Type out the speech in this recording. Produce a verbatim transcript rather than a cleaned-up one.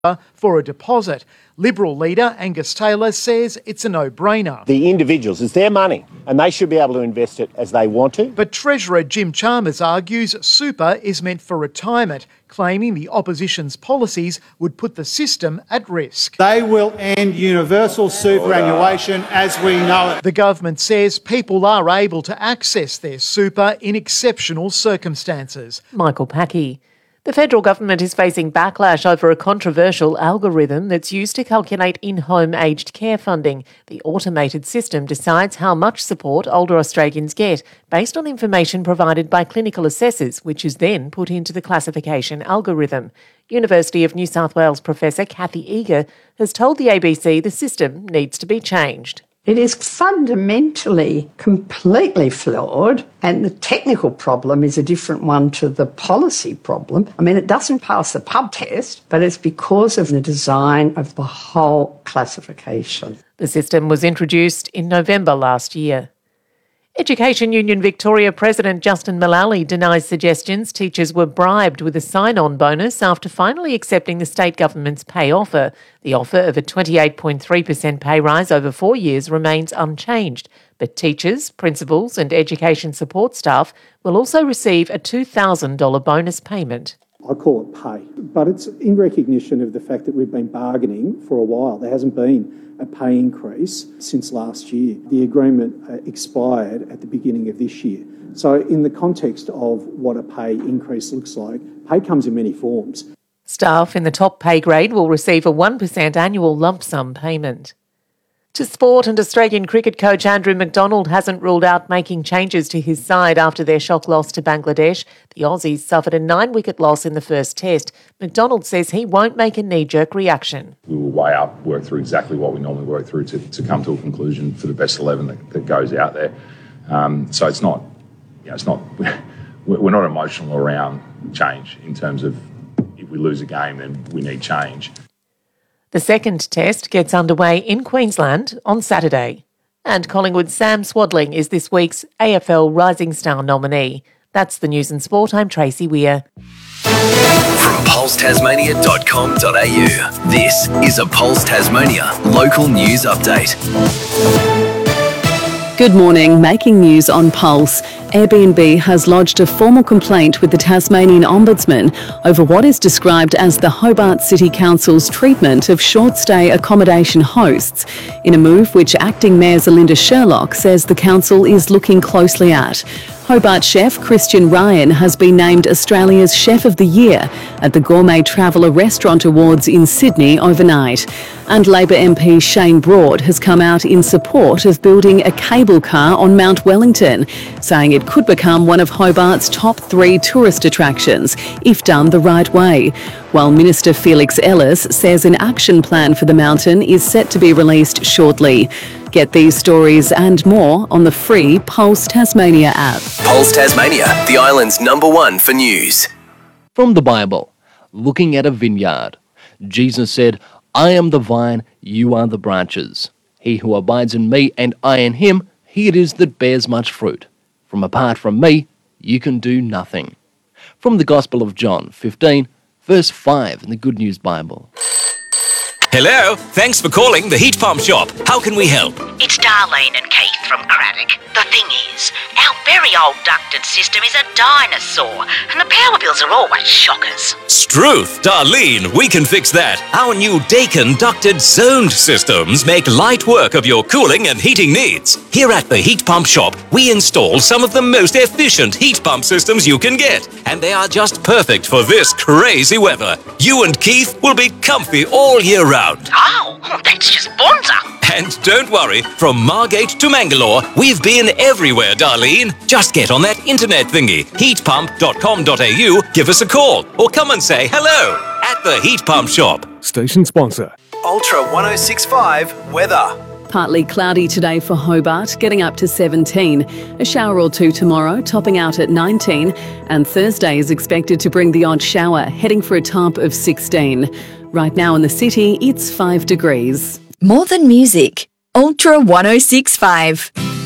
for a deposit. Liberal leader Angus Taylor says it's a no-brainer. The individuals, it's their money and they should be able to invest it as they want to. But Treasurer Jim Chalmers argues super is meant for retirement, claiming the opposition's policies would put the system at risk. They will end universal superannuation as we know it. The government says people are able to access their super in exceptional circumstances. Michael Packey. The federal government is facing backlash over a controversial algorithm that's used to calculate in-home aged care funding. The automated system decides how much support older Australians get based on information provided by clinical assessors, which is then put into the classification algorithm. University of New South Wales professor Kathy Eager has told the A B C the system needs to be changed. It is fundamentally completely flawed, and the technical problem is a different one to the policy problem. I mean, it doesn't pass the pub test, but it's because of the design of the whole classification. The system was introduced in November last year. Education Union Victoria President Justin Mullally denies suggestions teachers were bribed with a sign-on bonus after finally accepting the state government's pay offer. The offer of a twenty-eight point three percent pay rise over four years remains unchanged, but teachers, principals and education support staff will also receive a two thousand dollars bonus payment. I call it pay, but it's in recognition of the fact that we've been bargaining for a while. There hasn't been a pay increase since last year. The agreement uh, expired at the beginning of this year. So in the context of what a pay increase looks like, pay comes in many forms. Staff in the top pay grade will receive a one percent annual lump sum payment. To sport, and Australian cricket coach Andrew McDonald hasn't ruled out making changes to his side after their shock loss to Bangladesh. The Aussies suffered a nine-wicket loss in the first test. McDonald says he won't make a knee-jerk reaction. We will weigh up, work through exactly what we normally work through to, to come to a conclusion for the best eleven that, that goes out there. Um, so it's not, you know, it's not. We're not emotional around change in terms of if we lose a game, then we need change. The second test gets underway in Queensland on Saturday. And Collingwood's Sam Swadling is this week's A F L Rising Star nominee. That's the news and sport. I'm Tracy Weir. From pulse tasmania dot com dot a u, this is a Pulse Tasmania local news update. Good morning. Making news on Pulse. Airbnb has lodged a formal complaint with the Tasmanian Ombudsman over what is described as the Hobart City Council's treatment of short-stay accommodation hosts, in a move which Acting Mayor Zelinda Sherlock says the council is looking closely at. Hobart chef Christian Ryan has been named Australia's Chef of the Year at the Gourmet Traveller Restaurant Awards in Sydney overnight. And Labor M P Shane Broad has come out in support of building a cable car on Mount Wellington, saying it could become one of Hobart's top three tourist attractions if done the right way. While Minister Felix Ellis says an action plan for the mountain is set to be released shortly. Get these stories and more on the free Pulse Tasmania app. Pulse Tasmania, the island's number one for news. From the Bible, looking at a vineyard, Jesus said, "I am the vine, you are the branches. He who abides in me and I in him, he it is that bears much fruit. From apart from me, you can do nothing." From the Gospel of John fifteen, verse five in the Good News Bible. Hello, thanks for calling the Heat Pump Shop. How can we help? It's Darlene and Keith from Craddock. The thing is, our very old ducted system is a dinosaur, and the power bills are always shockers. Struth, Darlene, we can fix that. Our new Daikin ducted zoned systems make light work of your cooling and heating needs. Here at the Heat Pump Shop, we install some of the most efficient heat pump systems you can get, and they are just perfect for this crazy weather. You and Keith will be comfy all year round. Oh, that's just bonza. And don't worry, from Margate to Mangalore, we've been everywhere, Darlene. Just get on that internet thingy, heat pump dot com dot a u, give us a call, or come and say hello at the Heat Pump Shop. Station sponsor. Ultra one oh six point five weather. Partly cloudy today for Hobart, getting up to seventeen. A shower or two tomorrow, topping out at nineteen. And Thursday is expected to bring the odd shower, heading for a top of sixteen. Right now in the city, it's five degrees. More than music. Ultra one oh six point five.